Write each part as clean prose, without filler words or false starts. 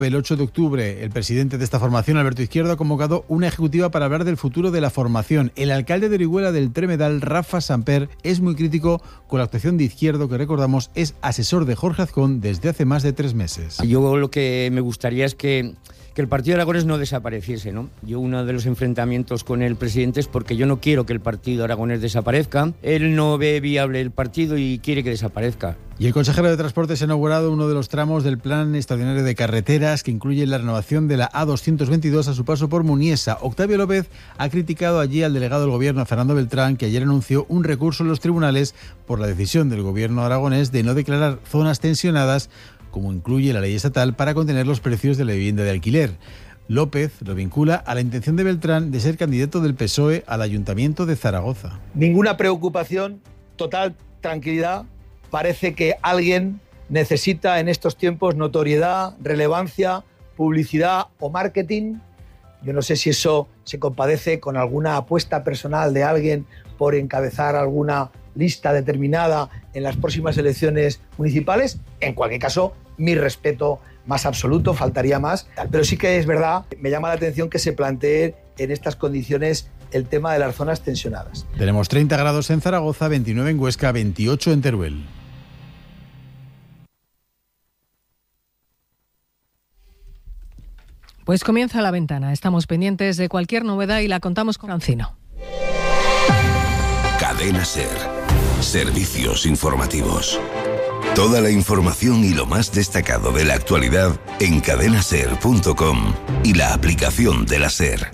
El 8 de octubre, el presidente de esta formación, Alberto Izquierdo, ha convocado una ejecutiva para hablar del futuro de la formación. El alcalde de Orihuela del Tremedal, Rafa Samper, es muy crítico con la actuación de Izquierdo, que recordamos es asesor de Jorge Azcón desde hace más de 3 meses. Yo lo que me gustaría es que el Partido de Aragonés no desapareciese, ¿no? Yo uno de los enfrentamientos con el presidente es porque yo no quiero que el Partido Aragonés desaparezca. Él no ve viable el partido y quiere que desaparezca. Y el consejero de Transportes ha inaugurado uno de los tramos del Plan Extraordinario de Carreteras que incluye la renovación de la A222 a su paso por Muniesa. Octavio López ha criticado allí al delegado del Gobierno, Fernando Beltrán, que ayer anunció un recurso en los tribunales por la decisión del Gobierno aragonés de no declarar zonas tensionadas, como incluye la ley estatal, para contener los precios de la vivienda de alquiler. López lo vincula a la intención de Beltrán de ser candidato del PSOE al Ayuntamiento de Zaragoza. Ninguna preocupación, total tranquilidad. Parece que alguien necesita en estos tiempos notoriedad, relevancia, publicidad o marketing. Yo no sé si eso se compadece con alguna apuesta personal de alguien por encabezar alguna lista determinada en las próximas elecciones municipales. En cualquier caso, mi respeto más absoluto, faltaría más. Pero sí que es verdad, me llama la atención que se plantee en estas condiciones el tema de las zonas tensionadas. Tenemos 30 grados en Zaragoza, 29 en Huesca, 28 en Teruel. Pues comienza La Ventana. Estamos pendientes de cualquier novedad y la contamos con Ancino. Cadena SER. Servicios informativos. Toda la información y lo más destacado de la actualidad en cadenaser.com y la aplicación de la SER.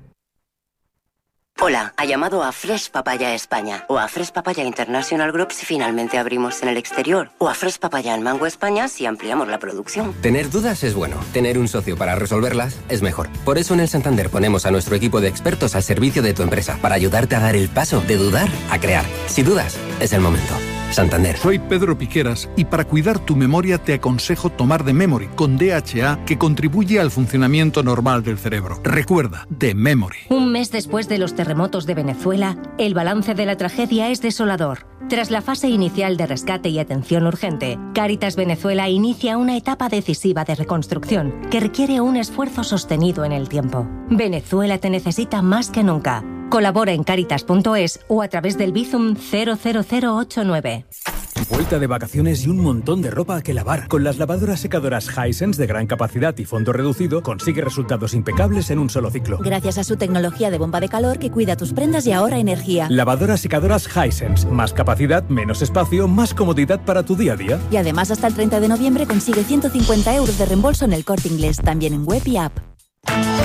Hola, ha llamado a Fresh Papaya España o a Fresh Papaya International Group si finalmente abrimos en el exterior o a Fresh Papaya en Mango España si ampliamos la producción. Tener dudas es bueno, tener un socio para resolverlas es mejor. Por eso en el Santander ponemos a nuestro equipo de expertos al servicio de tu empresa para ayudarte a dar el paso de dudar a crear. Si dudas, es el momento. Santander. Soy Pedro Piqueras y para cuidar tu memoria te aconsejo tomar The Memory con DHA, que contribuye al funcionamiento normal del cerebro. Recuerda, The Memory. Un mes después de los terremotos de Venezuela, el balance de la tragedia es desolador. Tras la fase inicial de rescate y atención urgente, Cáritas Venezuela inicia una etapa decisiva de reconstrucción que requiere un esfuerzo sostenido en el tiempo. Venezuela te necesita más que nunca. Colabora en Cáritas.es o a través del Bizum 00089. Vuelta de vacaciones y un montón de ropa que lavar. Con las lavadoras secadoras Hisense de gran capacidad y fondo reducido, consigue resultados impecables en un solo ciclo. Gracias a su tecnología de bomba de calor que cuida tus prendas y ahorra energía. Lavadoras secadoras Hisense. Más capacidad, menos espacio, más comodidad para tu día a día. Y además hasta el 30 de noviembre consigue 150 € de reembolso en el Corte Inglés, también en web y app.